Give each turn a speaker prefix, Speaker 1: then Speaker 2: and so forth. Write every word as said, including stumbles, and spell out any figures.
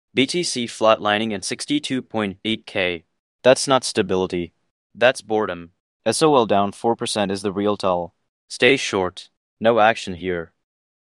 Speaker 1: B T C flatlining at sixty-two point eight K. That's not stability. That's boredom. S O L down four percent is the real tell. Stay short. No action here.